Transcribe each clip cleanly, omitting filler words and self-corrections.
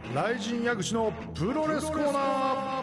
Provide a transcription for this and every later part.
雷神矢口のプロレスコーナー。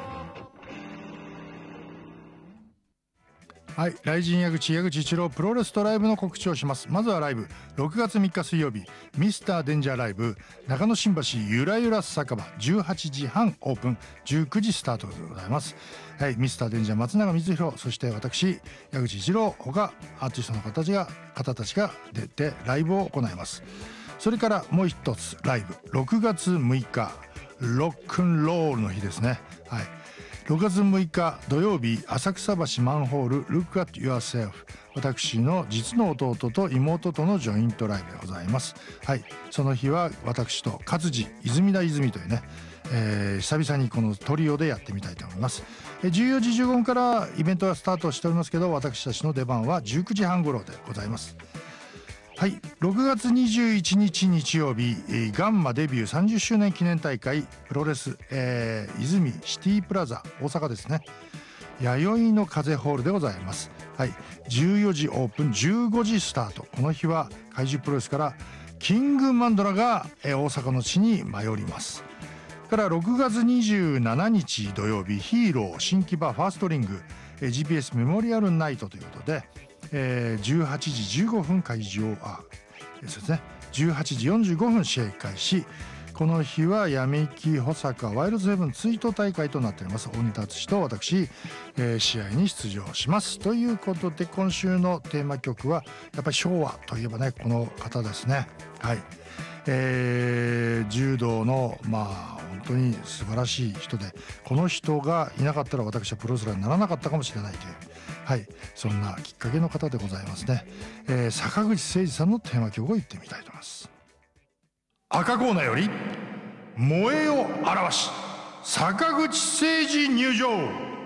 はい、雷神矢口一郎プロレスとライブの告知をします。まずはライブ6月3日水曜日ミスターデンジャーライブ中野新橋ゆらゆら酒場18時半オープン19時スタートでございます。はい、ミスターデンジャー松永光弘そして私矢口一郎他アーティストの方たちが出てライブを行います。それからもう一つライブ6月6日ロックンロールの日ですね。はい、6月6日土曜日浅草橋マンホール Look at Yourself 私の実の弟と妹とのジョイントライブでございます。はい、その日は私と勝地泉田泉というね、久々にこのトリオでやってみたいと思います。14時15分からイベントがスタートしておりますけど私たちの出番は19時半頃でございます。はい、6月21日日曜日ガンマデビュー30周年記念大会プロレス、泉シティプラザ大阪ですね。弥生の風ホールでございます。はい、14時オープン15時スタート。この日は怪獣プロレスからキングマンドラが大阪の地に舞い降ります。から6月27日土曜日ヒーロー新木場ファーストリング GPS メモリアルナイトということで18時15分会場ですね18時45分試合開始。この日は闇木保坂ワイルドセブン追悼大会となっております。大仁田敦と私、試合に出場しますということで今週のテーマ曲はやっぱり昭和といえばねこの方ですね。はい、柔道の本当に素晴らしい人でこの人がいなかったら私はプロレスラーにならなかったかもしれないというはい、そんなきっかけの方でございますね。坂口誠二さんのテーマ曲を言ってみたいと思います。赤コーナーより燃えを表し坂口誠二入場。